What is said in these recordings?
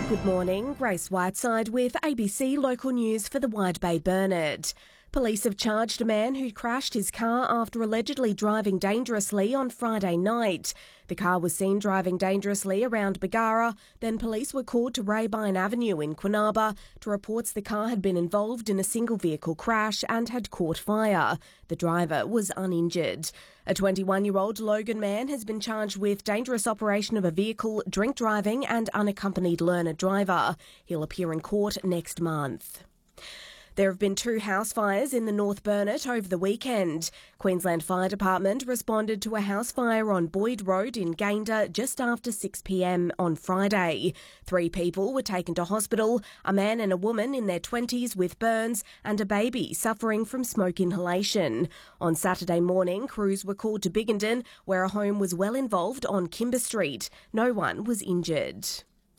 Good morning, Grace Whiteside with ABC Local News for the Wide Bay Burnett. Police have charged a man who crashed his car after allegedly driving dangerously on Friday night. The car was seen driving dangerously around Bargara, then police were called to Raybine Avenue in Quinaba to reports the car had been involved in a single vehicle crash and had caught fire. The driver was uninjured. A 21-year-old Logan man has been charged with dangerous operation of a vehicle, drink driving and unaccompanied learner driver. He'll appear in court next month. There have been 2 house fires in the North Burnett over the weekend. Queensland Fire Department responded to a house fire on Boyd Road in Gayndah just after 6 p.m. on Friday. 3 people were taken to hospital, a man and a woman in their 20s with burns and a baby suffering from smoke inhalation. On Saturday morning, crews were called to Biggenden, where a home was well involved on Kimber Street. No one was injured.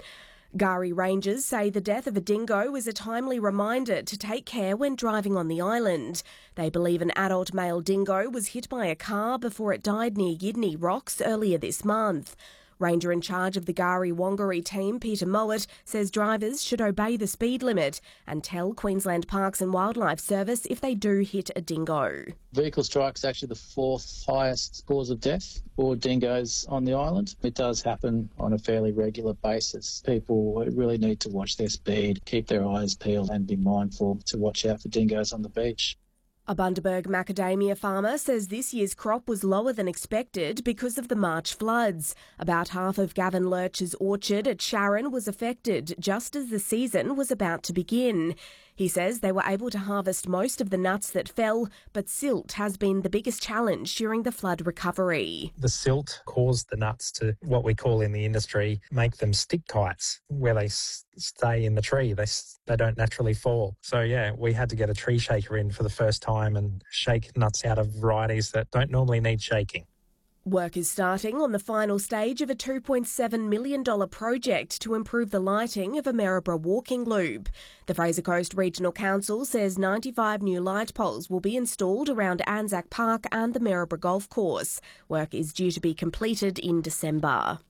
Gari Rangers say the death of a dingo is a timely reminder to take care when driving on the island. They believe an adult male dingo was hit by a car before it died near Yidney Rocks earlier this month. Ranger in charge of the Gari Wangari team, Peter Mowat, says drivers should obey the speed limit and tell Queensland Parks and Wildlife Service if they do hit a dingo. Vehicle strike is actually the 4th highest cause of death for dingoes on the island. It does happen on a fairly regular basis. People really need to watch their speed, keep their eyes peeled and be mindful to watch out for dingoes on the beach. A Bundaberg macadamia farmer says this year's crop was lower than expected because of the March floods. About half of Gavin Lurch's orchard at Sharon was affected just as the season was about to begin. He says they were able to harvest most of the nuts that fell, but silt has been the biggest challenge during the flood recovery. The silt caused the nuts to, what we call in the industry, make them stick kites, where they stay in the tree. They don't naturally fall. So, we had to get a tree shaker in for the first time and shake nuts out of varieties that don't normally need shaking. Work is starting on the final stage of a $2.7 million project to improve the lighting of a Maryborough walking loop. The Fraser Coast Regional Council says 95 new light poles will be installed around Anzac Park and the Maryborough Golf Course. Work is due to be completed in December.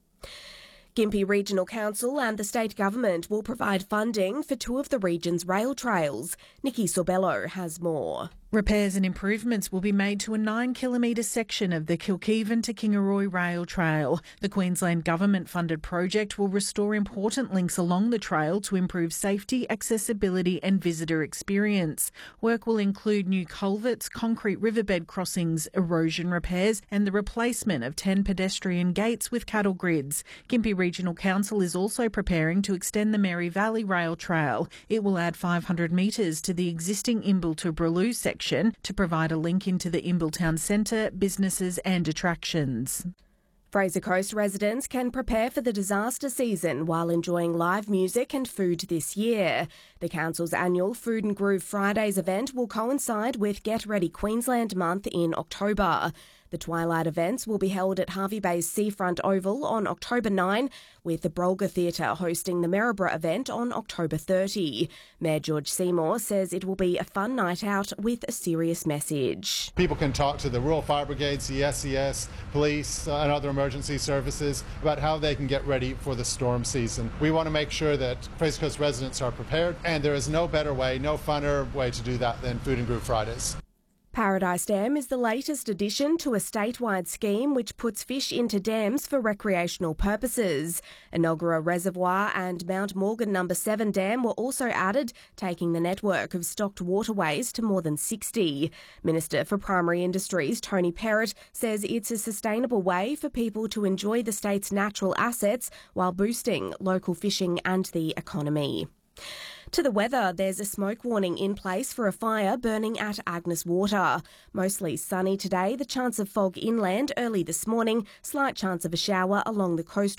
Gympie Regional Council and the state government will provide funding for 2 of the region's rail trails. Nikki Sorbello has more. Repairs and improvements will be made to a 9-kilometre section of the Kilkivan to Kingaroy Rail Trail. The Queensland Government-funded project will restore important links along the trail to improve safety, accessibility and visitor experience. Work will include new culverts, concrete riverbed crossings, erosion repairs and the replacement of 10 pedestrian gates with cattle grids. Gympie Regional Council is also preparing to extend the Mary Valley Rail Trail. It will add 500 metres to the existing Imbil to Braloo section to provide a link into the Imbil Town Centre, businesses and attractions. Fraser Coast residents can prepare for the disaster season while enjoying live music and food this year. The council's annual Food and Groove Fridays event will coincide with Get Ready Queensland Month in October. The twilight events will be held at Hervey Bay's Seafront Oval on October 9, with the Brolga Theatre hosting the Maryborough event on October 30. Mayor George Seymour says it will be a fun night out with a serious message. People can talk to the Rural Fire Brigades, the SES, police and other emergency services about how they can get ready for the storm season. We want to make sure that Fraser Coast residents are prepared, and there is no better way, no funner way to do that than Food and Groove Fridays. Paradise Dam is the latest addition to a statewide scheme which puts fish into dams for recreational purposes. Enoggera Reservoir and Mount Morgan No. 7 Dam were also added, taking the network of stocked waterways to more than 60. Minister for Primary Industries Tony Perrott says it's a sustainable way for people to enjoy the state's natural assets while boosting local fishing and the economy. To the weather, there's a smoke warning in place for a fire burning at Agnes Water. Mostly sunny today, the chance of fog inland early this morning, slight chance of a shower along the coast